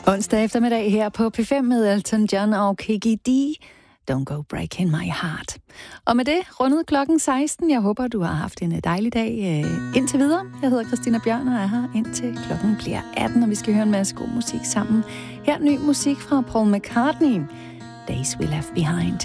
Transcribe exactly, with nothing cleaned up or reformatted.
Onsdag eftermiddag her på P fem med Elton John og Kiki D. Don't go breaking my heart. Og med det rundet klokken seksten. Jeg håber, du har haft en dejlig dag øh, indtil videre. Jeg hedder Christina Bjørn og er her indtil klokken bliver atten, og vi skal høre en masse god musik sammen. Her ny musik fra Paul McCartney. Days We Left Behind.